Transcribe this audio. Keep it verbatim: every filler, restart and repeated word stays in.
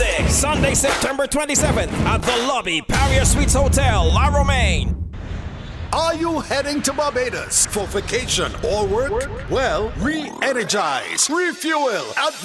Music. Sunday, September twenty-seventh at the Lobby Paria Suites Hotel, La Romaine. Are you heading to Barbados for vacation or work? Well, re-energize, refuel at